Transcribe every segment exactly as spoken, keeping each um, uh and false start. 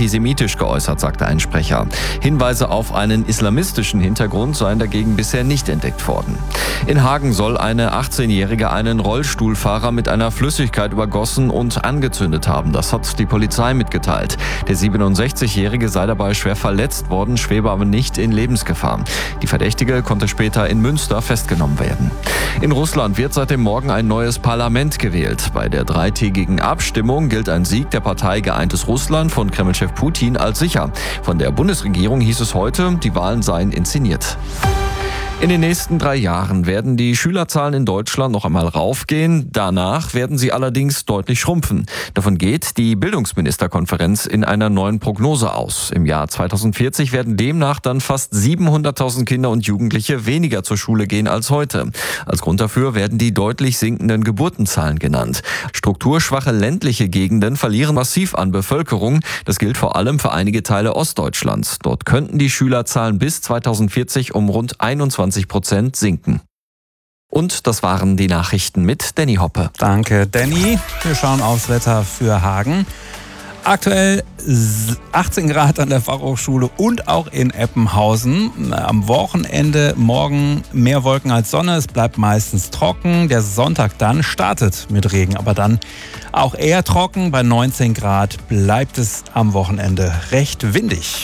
antisemitisch geäußert, sagte ein Sprecher. Hinweise auf einen islamistischen Hintergrund seien dagegen bisher nicht entdeckt worden. In Hagen soll eine achtzehnjährige einen Rollstuhlfahrer mit einer Flüssigkeit übergossen und angezündet haben. Das hat die Polizei mitgeteilt. Der siebenundsechzigjährige sei dabei schwer verletzt worden, schwebe aber nicht in Lebensgefahr. Die Verdächtige konnte später in Münster festgenommen werden. In Russland wird seit dem Morgen ein neues Parlament gewählt. Bei der dreitägigen Abstimmung gilt ein Sieg der Partei Geeintes Russland von Kremlchef Putin als sicher. Von der Bundesregierung hieß es heute, die Wahlen seien inszeniert. In den nächsten drei Jahren werden die Schülerzahlen in Deutschland noch einmal raufgehen. Danach werden sie allerdings deutlich schrumpfen. Davon geht die Bildungsministerkonferenz in einer neuen Prognose aus. Im Jahr zweitausendvierzig werden demnach dann fast siebenhunderttausend Kinder und Jugendliche weniger zur Schule gehen als heute. Als Grund dafür werden die deutlich sinkenden Geburtenzahlen genannt. Strukturschwache ländliche Gegenden verlieren massiv an Bevölkerung. Das gilt vor allem für einige Teile Ostdeutschlands. Dort könnten die Schülerzahlen bis zweitausendvierzig um rund einundzwanzig Prozent sinken. Und das waren die Nachrichten mit Danny Hoppe. Danke, Danny. Wir schauen aufs Wetter für Hagen. Aktuell achtzehn Grad an der Fachhochschule und auch in Eppenhausen. Am Wochenende morgen mehr Wolken als Sonne. Es bleibt meistens trocken. Der Sonntag dann startet mit Regen, aber dann auch eher trocken. Bei neunzehn Grad bleibt es am Wochenende recht windig.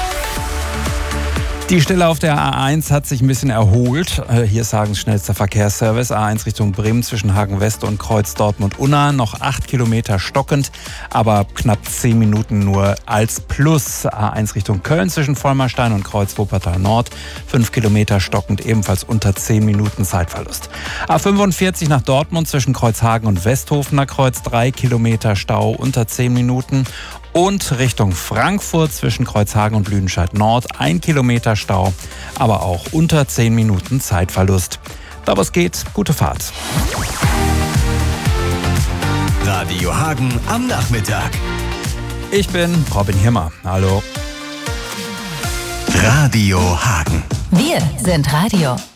Die Stelle auf der A eins hat sich ein bisschen erholt. Hier ist Hagens schnellster Verkehrsservice. A eins Richtung Bremen zwischen Hagen West und Kreuz Dortmund-Unna. Noch acht Kilometer stockend, aber knapp zehn Minuten nur als Plus. A eins Richtung Köln zwischen Vollmerstein und Kreuz Wuppertal Nord. fünf Kilometer stockend, ebenfalls unter zehn Minuten Zeitverlust. A fünfundvierzig nach Dortmund zwischen Kreuzhagen und Westhofener Kreuz. drei Kilometer Stau unter zehn Minuten. Und Richtung Frankfurt zwischen Kreuzhagen und Lüdenscheid Nord ein Kilometer Stau, aber auch unter zehn Minuten Zeitverlust. Da was geht, gute Fahrt. Radio Hagen am Nachmittag. Ich bin Robin Himmer. Hallo. Radio Hagen. Wir sind Radio.